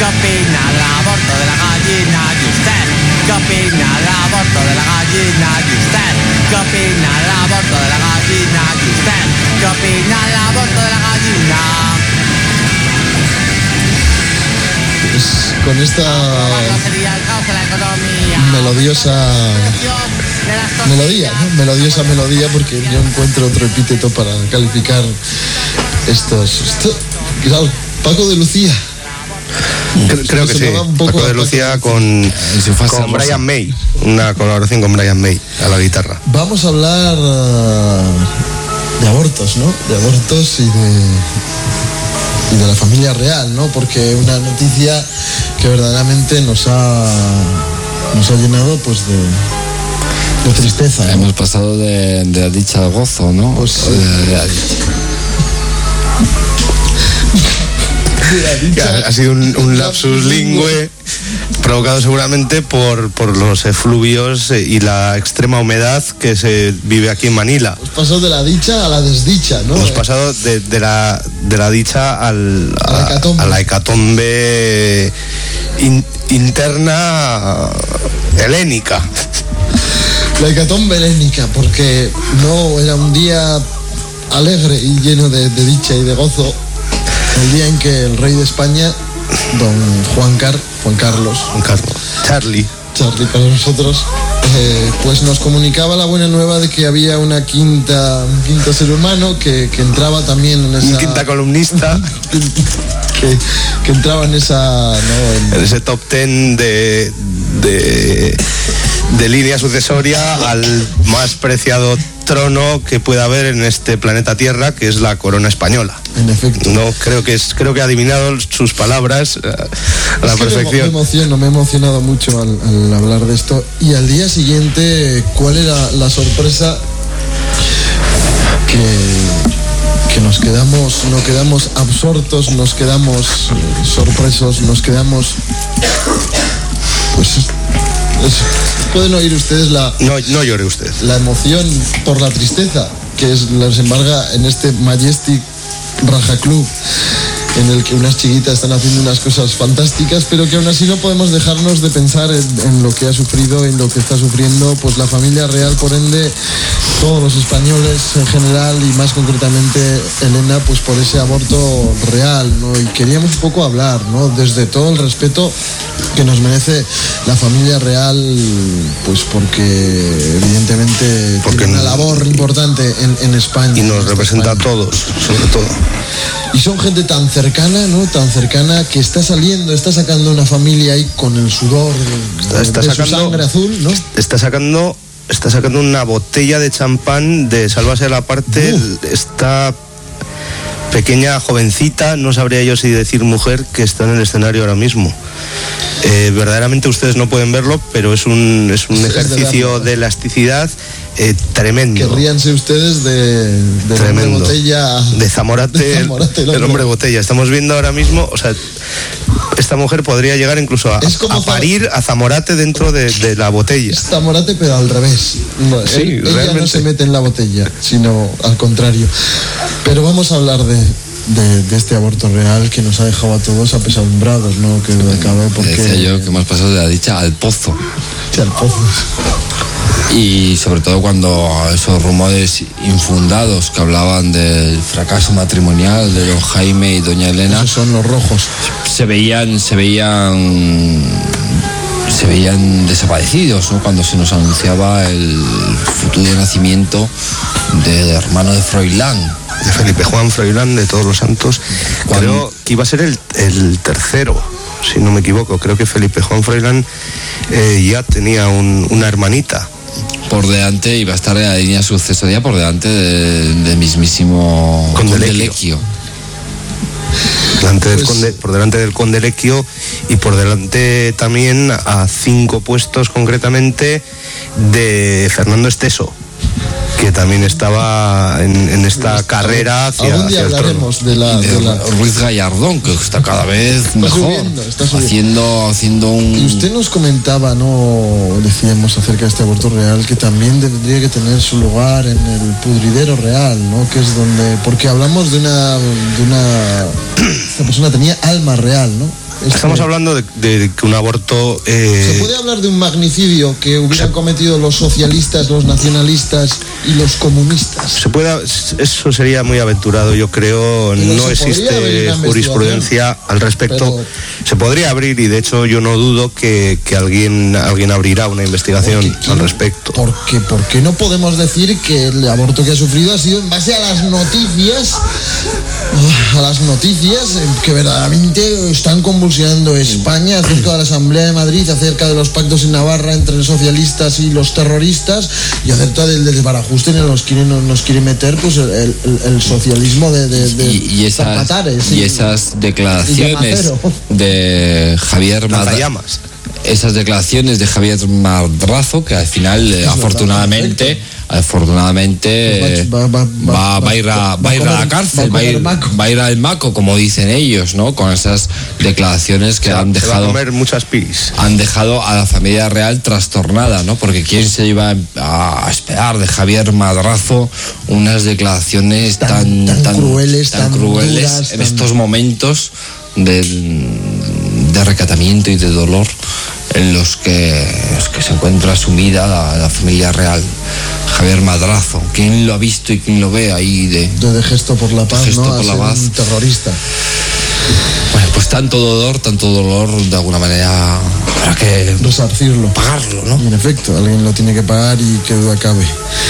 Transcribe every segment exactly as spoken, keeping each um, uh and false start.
opina del aborto de la gallina y usted? ¿Qué opina del aborto de la gallina y usted? ¿Qué opina del aborto de la gallina y usted? ¿Qué opina del aborto de la gallina? Pues con esta melodiosa melodía, ¿no? Melodiosa melodía, porque no encuentro otro epíteto para calificar estos. Esto, claro, Paco de Lucía. Creo, creo que sí. Paco de Lucía con, con Brian May, una colaboración con Brian May a la guitarra. Vamos a hablar uh, de abortos, ¿no? De abortos y de y de la familia real, ¿no? Porque una noticia que verdaderamente nos ha nos ha llenado, pues, de, de tristeza, ¿no? Hemos pasado de, de la dicha al gozo, ¿no? Pues sí. de, de la Ha sido un, un lapsus lingüe provocado seguramente por, por los efluvios y la extrema humedad que se vive aquí en Manila. Hemos pasado de la dicha a la desdicha, ¿no? Hemos pasado de, de, la, de la dicha al, a, a, la hecatombe. a la hecatombe in, interna helénica. La hecatombe helénica, porque no era un día alegre y lleno de, de dicha y de gozo. El día en que el rey de España, don Juan, Car- Juan Carlos, Juan Carlos, Charlie, Charlie para nosotros, eh, pues nos comunicaba la buena nueva de que había una quinta, un quinto ser humano que, que entraba también en esa... un quinta columnista que, que entraba en esa... ¿no? en, en ese top ten de, de, de línea sucesoria al más preciado trono que pueda haber en este planeta Tierra, que es la corona española. En efecto. No, creo que es, creo que ha adivinado sus palabras a, a la es que perfección. Me, me emociono, me he emocionado mucho al, al hablar de esto. Y al día siguiente, ¿cuál era la sorpresa? Que, que nos quedamos, no quedamos absortos, nos quedamos eh, sorpresos, nos quedamos... Pues... Es, pueden oír ustedes la... No, no llore usted. La emoción por la tristeza que es, les embarga en este Majestic Raja Club, en el que unas chiquitas están haciendo unas cosas fantásticas, pero que aún así no podemos dejarnos de pensar en, en lo que ha sufrido, en lo que está sufriendo pues la familia real, por ende todos los españoles en general, y más concretamente Elena, pues por ese aborto real, ¿no? Y queríamos un poco hablar, ¿no? Desde todo el respeto que nos merece la familia real, pues porque evidentemente porque tiene una labor importante en, en España. Y nos representa España. a todos, sobre todo. Y son gente tan cercana, ¿no? Tan cercana, que está saliendo, está sacando una familia ahí con el sudor está, está de sacando, su sangre azul, ¿no? Está sacando, está sacando una botella de champán de Sálvase la parte. Uh. Esta pequeña jovencita, no sabría yo si decir mujer, que está en el escenario ahora mismo. Eh, verdaderamente ustedes no pueden verlo, pero es un, es un es ejercicio de, de elasticidad eh, tremendo. Que ríanse ustedes de, de tremendo. Hombre botella, de Zamorate, de Zamorate el, el hombre botella. Estamos viendo ahora mismo, o sea, esta mujer podría llegar incluso a, a parir a Zamorate dentro de, de la botella. Es Zamorate, pero al revés. No, sí, él, ella realmente. no se mete en la botella, sino al contrario. Pero vamos a hablar de, de, de este aborto real que nos ha dejado a todos apesadumbrados, ¿no? Que acabó porque... Decía yo que hemos pasado de la dicha al pozo. Sí, al pozo. Y sobre todo cuando esos rumores infundados que hablaban del fracaso matrimonial de don Jaime y doña Elena, esos son los rojos, se veían se veían se veían desaparecidos, ¿no? Cuando se nos anunciaba el futuro nacimiento del hermano de Froilán, de Felipe Juan Froilán, de Todos los Santos. Cuando... creo que iba a ser el, el tercero, si no me equivoco. Creo que Felipe Juan Froilán eh, ya tenía un, una hermanita. Por delante, iba a estar en la línea sucesoria por delante del de mismísimo Condelequio. Delante del conde, por delante del conde Lequio, y por delante también a cinco puestos concretamente de Fernando Esteso, que también estaba en, en esta pues, carrera hacia, algún día hacia hablaremos de la, de, de la Ruiz Gallardón, que está cada vez está mejor subiendo, está subiendo. haciendo haciendo un... Y usted nos comentaba, no decíamos acerca de este aborto real, que también tendría que tener su lugar en el pudridero real, ¿no? Que es donde, porque hablamos de una de una esta persona tenía alma real, ¿no? Este- Estamos hablando de, de que un aborto... eh, ¿Se puede hablar de un magnicidio que hubieran cometido los socialistas, los nacionalistas y los comunistas? se puede, eso sería muy aventurado, yo creo. Pero No se podría abrir existe una jurisprudencia al respecto. Pero- Se podría abrir, y de hecho yo no dudo que, que alguien, alguien abrirá una investigación Porque, al respecto. ¿Por qué? ¿Por qué no podemos decir que el aborto que ha sufrido ha sido en base a las noticias, a las noticias que verdaderamente están convulsionando España acerca de la Asamblea de Madrid, acerca de los pactos en Navarra entre los socialistas y los terroristas, y acerca del desbarajuste en el que nos quieren, nos quiere meter pues el, el- el socialismo de, de, de y, y esas, Zapatares, y sí. esas Y declaraciones Zamacero. de Javier Madrazo, Lanzallamas. esas declaraciones de Javier Madrazo, que al final, eh, Es afortunadamente, verdad, afortunadamente Pues eh, va- va- va- va, va a ir a, va a ir a la comer- cárcel, va a va a ir, comer maco. va a ir al maco, como dicen ellos, ¿no? Con esas declaraciones que han Se va a dejado comer muchas piris. han dejado a la familia real trastornada, ¿no? Porque quién se iba a esperar de Javier Madrazo unas declaraciones tan Tan- tan crueles, tan tan crueles duras, en tan- estos momentos de, de recatamiento y de dolor en los que, los que se encuentra sumida la, la familia real. Javier Madrazo, ¿quién lo ha visto y quién lo ve ahí de... de, de gesto por la paz, Gesto ¿no? por A la ser paz. un terrorista. Bueno, pues tanto dolor, tanto dolor, de alguna manera habrá que Resarcirlo. pagarlo, ¿no? Y en efecto, alguien lo tiene que pagar y que duda cabe.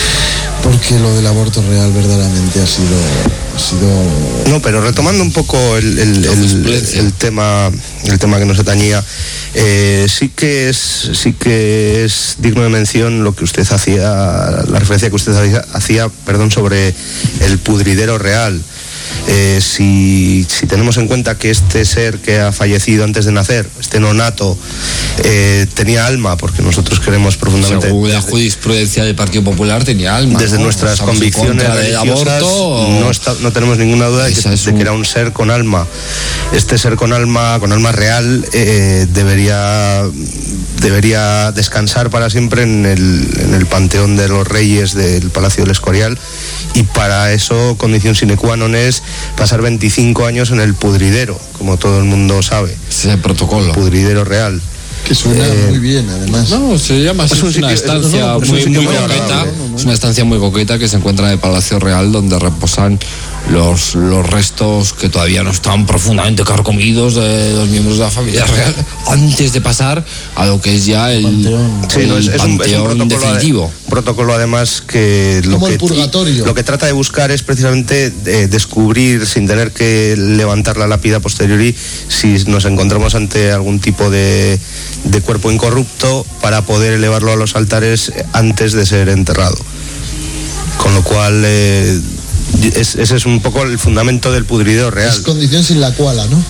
Porque lo del aborto real verdaderamente ha sido... Ha sido No, pero retomando un poco el, el- La el- jurisprudencia. el tema, el tema que nos atañía, eh, sí que es, sí que es digno de mención lo que usted hacía, la referencia que usted hacía, hacía, perdón, sobre el pudridero real. Eh, si, si tenemos en cuenta que este ser que ha fallecido antes de nacer, este nonato, eh, tenía alma, porque nosotros creemos profundamente... Según la jurisprudencia del Partido Popular tenía alma. Desde ¿no? nuestras Estamos en convicciones contra del religiosas, aborto. no, está- no tenemos ninguna duda de que, Esa es de un- que era un ser con alma. Este ser con alma, con alma real, eh, debería, debería descansar para siempre en el, en el panteón de los reyes del Palacio del Escorial, y para eso condición sine qua non es pasar veinticinco años en el pudridero, como todo el mundo sabe, Ese protocolo. pudridero real. que suena Eh, muy bien, además. No, se llama así, Es un es una sitio- estancia no, no, es un muy, sitio muy muy coqueta. agradable. Es una estancia muy coqueta que se encuentra en el Palacio Real, donde reposan los, los restos que todavía no están profundamente carcomidos de los miembros de la familia real, antes de pasar a lo que es ya el Panteón. Sí, no, es, el es un, es un panteón protocolo, definitivo. ade- protocolo además que lo, Como que el purgatorio. lo que trata de buscar es precisamente eh, descubrir, sin tener que levantar la lápida a posteriori, si nos encontramos ante algún tipo de, de cuerpo incorrupto, para poder elevarlo a los altares antes de ser enterrado. Con lo cual eh, es- ese es un poco el fundamento del pudridero real. Es condición sin la cuala, ¿no?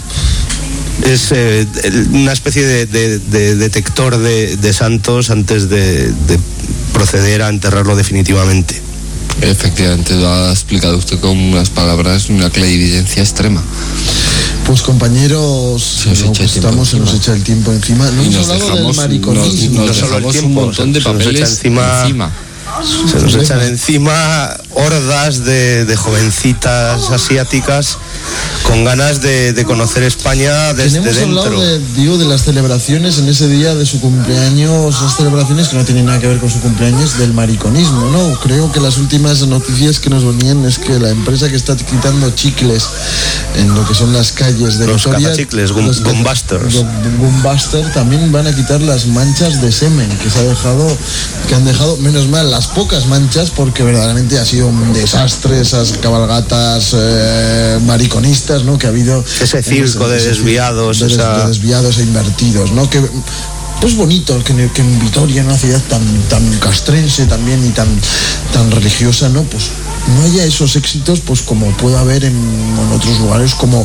Es eh, el- una especie de, de- de detector de, de santos antes de, de proceder a enterrarlo definitivamente. Efectivamente, lo ha explicado usted con unas palabras, una clarividencia extrema. Pues compañeros, Se nos no, echa pues el tiempo estamos, se nos encima. echa el tiempo encima. No Y hemos nos hablado dejamos, del mariconismo. nos- No nos solo el dejamos tiempo, un montón de se nos echa papeles encima- encima. Se nos echan encima hordas de, de jovencitas asiáticas con ganas de, de conocer España desde Tenemos dentro. hablado de, digo, de las celebraciones en ese día de su cumpleaños, esas celebraciones que no tienen nada que ver con su cumpleaños, del mariconismo, ¿no? Creo que las últimas noticias que nos venían es que la empresa que está quitando chicles en lo que son las calles de Los Vitoria, cazachicles, Gum- los caza- Gumbusters. Gum- Gumbuster, también van a quitar las manchas de semen que se ha dejado, que han dejado, menos mal, las pocas manchas, porque verdaderamente ha sido un desastre esas cabalgatas eh, mariconistas, ¿no? Que ha habido Ese en circo de ese- desviados, de, des- esa- de desviados e invertidos, ¿no? Que pues bonito que, en- que en Vitoria, en una ciudad tan tan castrense también y tan tan religiosa, ¿no? Pues no haya esos éxitos, pues como puede haber en, en otros lugares como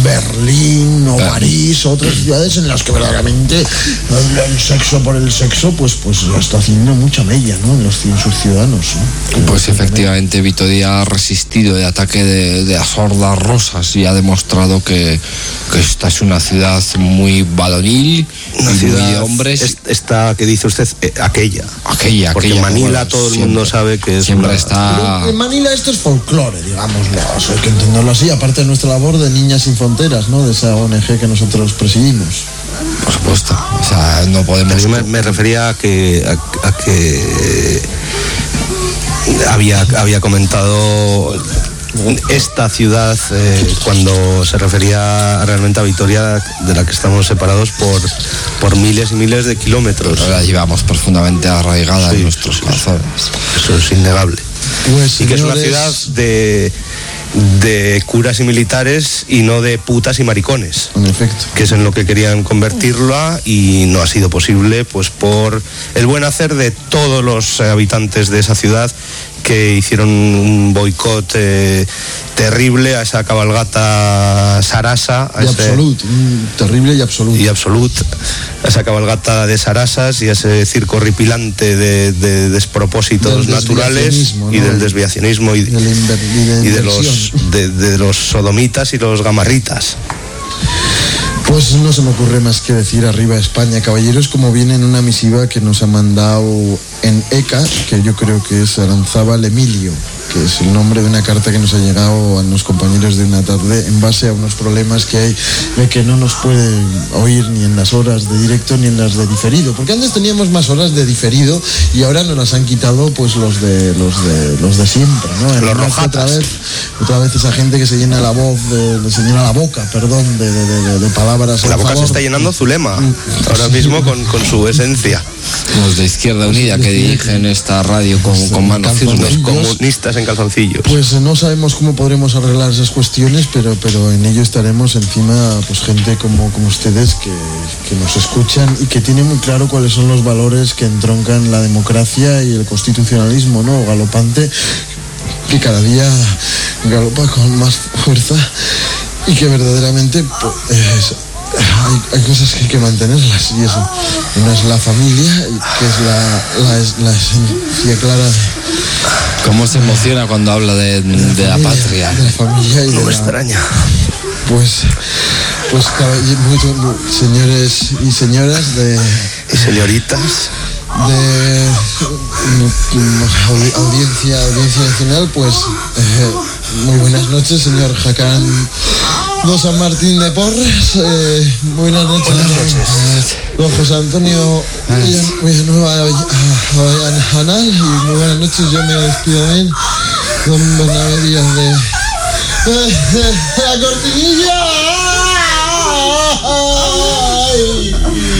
Berlín o Claro. París o otras ciudades en las que verdaderamente el, el sexo por el sexo pues pues está haciendo mucha mella, ¿no? En, los, en sus ciudadanos, ¿no? Pues efectivamente Vitoria ha resistido el ataque de, de las hordas rosas y ha demostrado que, que esta es una ciudad muy varonil, Una y muy ciudad, de hombres. es- esta que dice usted, eh, aquella. aquella, Porque aquella, Manila bueno, todo el siempre- mundo sabe que es siempre una- está Pero en Manila esto es folclore, digámoslo, eso hay que entenderlo así, aparte de nuestra labor de Niñas Sin Fronteras, ¿no? De esa O N G que nosotros presidimos. Por supuesto, o sea, no podemos... Yo me, me refería a que, a, a que había, había comentado esta ciudad eh, cuando se refería realmente a Vitoria, de la que estamos separados por, por miles y miles de kilómetros. Pero la llevamos profundamente arraigada Sí, en nuestros sí, corazones. Eso es innegable. Pues, Y que es una señores, ciudad de, de curas y militares y no de putas y maricones, En efecto. que es en lo que querían convertirla, y no ha sido posible, pues por el buen hacer de todos los habitantes de esa ciudad, que hicieron un boicot eh, terrible a esa cabalgata sarasa, a Y ese- absoluto, mm, terrible y absoluto. y absoluto, a esa cabalgata de sarasas y a ese circo horripilante de, de despropósitos Del naturales desviacionismo, y ¿no? del desviacionismo y, De la inver- y de y de los inversión. de, de los sodomitas y los gamarritas. Pues no se me ocurre más que decir arriba España, caballeros, como viene en una misiva que nos ha mandado en ECA, que yo creo que es Aranzábal Emilio, que es el nombre de una carta que nos ha llegado a los compañeros de una tarde en base a unos problemas que hay de que no nos pueden oír ni en las horas de directo ni en las de diferido, porque antes teníamos más horas de diferido y ahora nos las han quitado pues los de los de los de siempre, ¿no? Los Además, rojatas. otra vez otra vez esa gente que se llena la voz de, de- se llena la boca, perdón, de, de, de, de palabras. La en boca se favor. está llenando Zulema ahora mismo con, con su esencia. Los de Izquierda Unida que dirigen esta radio con, con mano firme. Los comunistas en calzoncillos. Pues eh, no sabemos cómo podremos arreglar esas cuestiones, pero, pero en ello estaremos. Encima, pues gente como, como ustedes que, que nos escuchan y que tienen muy claro cuáles son los valores que entroncan la democracia y el constitucionalismo, ¿no? Galopante, que cada día galopa con más fuerza y que verdaderamente pues, es- hay, hay cosas que hay que mantenerlas, y eso. Una es la familia, que es la, la, es- la esencia clara de, ¿Cómo se emociona cuando habla de, de la familia, patria? de la familia y No de me la, extraña. pues pues caball- muy- muy- señores y señoras de Y señoritas, de mm, audi- audiencia audiencia nacional, pues eh, muy buenas noches, señor Jacán Don San Martín de Porres. eh, buenas noches, don José Antonio Villan- Villanueva Anal, y muy buenas noches. Yo me despido bien, don Bernabé Díaz de ¡La cortinilla! ¡Ay!